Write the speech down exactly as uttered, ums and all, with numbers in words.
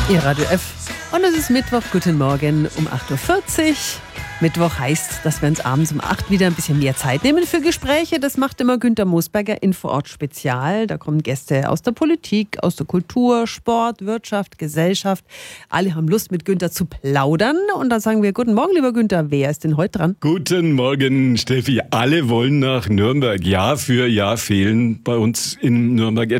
Ihr Radio F. Und es ist Mittwoch. Guten Morgen um acht Uhr vierzig. Mittwoch heißt, dass wir uns abends um acht wieder ein bisschen mehr Zeit nehmen für Gespräche. Das macht immer Günter Mosberger in Vorort Spezial. Da kommen Gäste aus der Politik, aus der Kultur, Sport, Wirtschaft, Gesellschaft. Alle haben Lust, mit Günter zu plaudern. Und dann sagen wir, guten Morgen, lieber Günter. Wer ist denn heute dran? Guten Morgen, Steffi. Alle wollen nach Nürnberg. Jahr für Jahr fehlen bei uns in Nürnberg